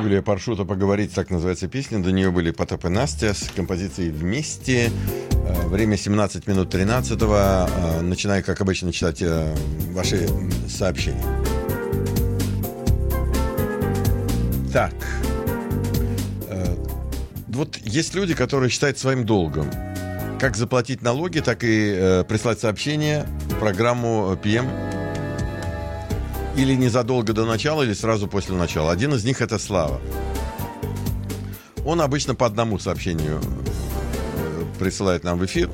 Юлия Паршута «Поговорить», так называется песня. До нее были Потап и Настя с композицией «Вместе». Время 17 минут 13-го. Начинаю, как обычно, читать ваши сообщения. Так. Вот есть люди, которые считают своим долгом как заплатить налоги, так и прислать сообщение в программу PM. Или незадолго до начала, или сразу после начала. Один из них — это Слава. Он обычно по одному сообщению присылает нам в эфир.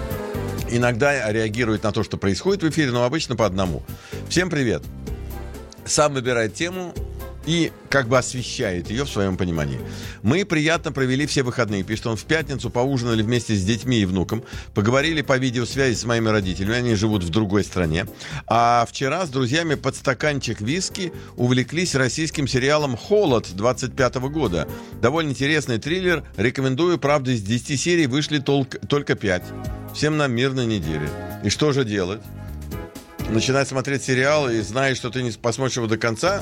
Иногда реагирует на то, что происходит в эфире, но обычно по одному. Всем привет. Сам выбирает тему и как бы освещает ее в своем понимании. Мы приятно провели все выходные. Пишет он, в пятницу поужинали вместе с детьми и внуком. Поговорили по видеосвязи с моими родителями. Они живут в другой стране. А вчера с друзьями под стаканчик виски увлеклись российским сериалом «Холод» 25-го года. Довольно интересный триллер. Рекомендую. Правда, из 10 серий вышли только 5. Всем нам мирной недели. И что же делать? Начинать смотреть сериал и знаешь, что ты не посмотришь его до конца?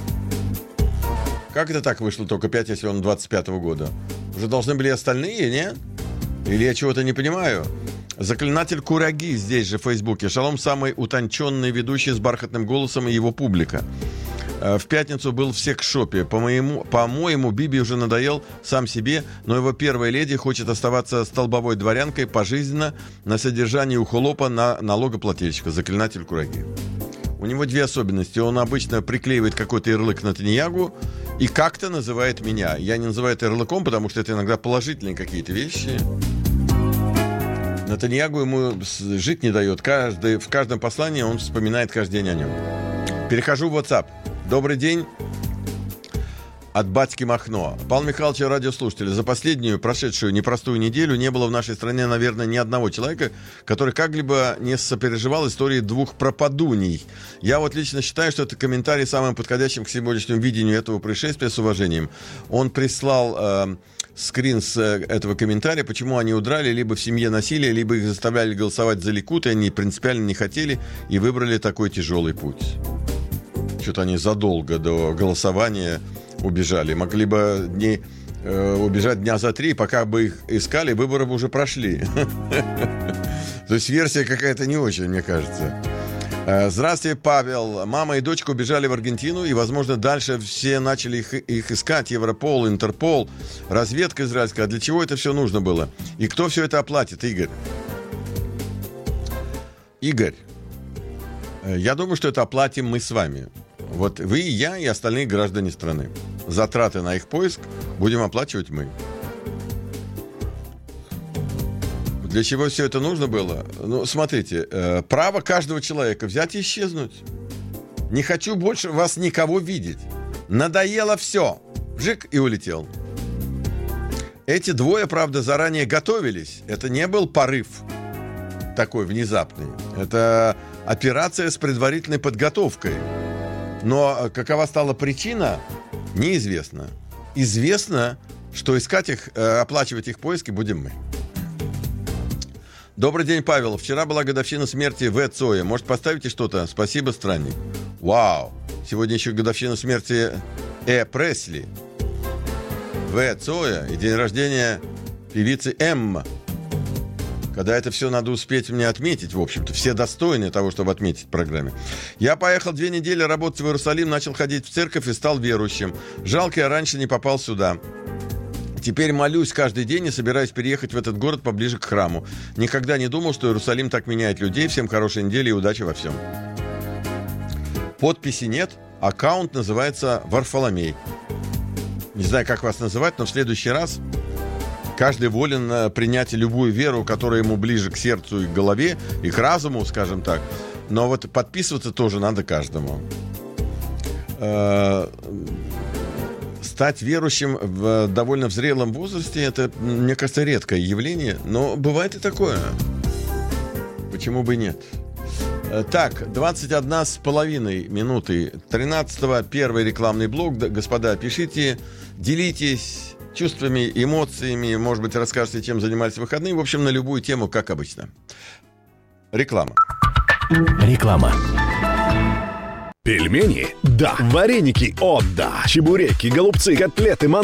Как это так вышло только 5, если он 25-го года? Уже должны были остальные, нет? Или я чего-то не понимаю? Заклинатель Кураги здесь же в Фейсбуке. Шалом, самый утонченный ведущий с бархатным голосом и его публика. В пятницу был в секс-шопе. По-моему, Биби уже надоел сам себе, но его первая леди хочет оставаться столбовой дворянкой пожизненно на содержании у холопа на налогоплательщика. Заклинатель Кураги. У него две особенности. Он обычно приклеивает какой-то ярлык на Натаньягу и как-то называет меня. Я не называю это ярлыком, потому что это иногда положительные какие-то вещи. Натаньягу ему жить не дает. В каждом послании он вспоминает каждый день о нем. Перехожу в WhatsApp. Добрый день. От батьки Махно. Павел Михайлович, радиослушатели, за последнюю прошедшую непростую неделю не было в нашей стране, наверное, ни одного человека, который как-либо не сопереживал истории двух пропадуней. Я вот лично считаю, что это комментарий самым подходящим к сегодняшнему видению этого происшествия, с уважением. Он прислал скрин с этого комментария, почему они удрали, либо в семье насилие, либо их заставляли голосовать за Ликуд, и они принципиально не хотели и выбрали такой тяжелый путь. Что-то они задолго до голосования убежали. Могли бы убежать дня за 3, пока бы их искали, выборы бы уже прошли. То есть версия какая-то не очень, мне кажется. Здравствуйте, Павел. Мама и дочка убежали в Аргентину, и, возможно, дальше все начали их искать. Европол, Интерпол, разведка израильская. А для чего это все нужно было? И кто все это оплатит, Игорь? Игорь, я думаю, что это оплатим мы с вами. Вот вы, я и остальные граждане страны. Затраты на их поиск будем оплачивать мы. Для чего все это нужно было? Ну, смотрите, право каждого человека взять и исчезнуть. Не хочу больше вас никого видеть. Надоело все. Вжик и улетел. Эти двое, правда, заранее готовились. Это не был порыв такой внезапный. Это операция с предварительной подготовкой. Но какова стала причина, неизвестно. Известно, что искать их, оплачивать их поиски будем мы. Добрый день, Павел. Вчера была годовщина смерти В. Цоя. Может, поставите что-то? Спасибо, странник. Вау. Сегодня еще годовщина смерти Пресли. В. Цоя и день рождения певицы Эмма. Когда это все надо успеть мне отметить, в общем-то. Все достойны того, чтобы отметить в программе. Я поехал 2 недели работать в Иерусалим, начал ходить в церковь и стал верующим. Жалко, я раньше не попал сюда. Теперь молюсь каждый день и собираюсь переехать в этот город поближе к храму. Никогда не думал, что Иерусалим так меняет людей. Всем хорошей недели и удачи во всем. Подписи нет. Аккаунт называется Варфоломей. Не знаю, как вас называть, но в следующий раз... Каждый волен принять любую веру, которая ему ближе к сердцу и к голове, и к разуму, скажем так. Но вот подписываться тоже надо каждому. Стать верующим в довольно зрелом возрасте, это, мне кажется, редкое явление, но бывает и такое. Почему бы и нет? Так, 21,5 минуты 13-го, первый рекламный блок. Господа, пишите, делитесь чувствами, эмоциями, может быть, расскажете, чем занимались в выходные. В общем, на любую тему, как обычно. Реклама. Пельмени? Да. Вареники? О, да. Чебуреки, голубцы, котлеты,